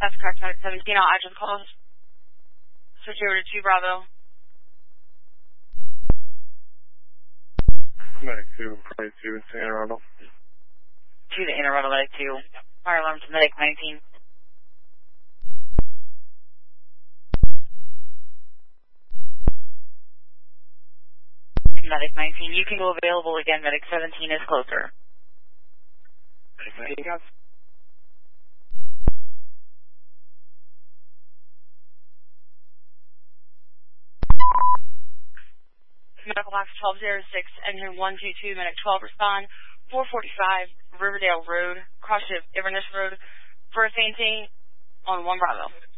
That's correct, Medic 17. I'll add your calls. Switch over to 2 Bravo. Medic 2, Pride 2, it's Anne Arundel. 2 to Anne Arundel, Medic 2. Fire alarm to Medic 19. Medic 19, you can go available again. Medic 17 is closer. Medic 19, guys. Medical box 1206, engine 122, Medic 12, respond. 445 Riverdale Road, cross of Inverness Road, for a fainting on 1 Bravo.